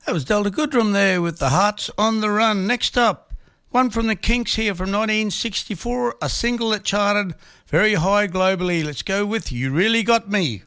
That was Delta Goodrum there with the Hearts on the Run. Next up, one from the Kinks here from 1964, a single that charted very high globally. Let's go with You Really Got Me.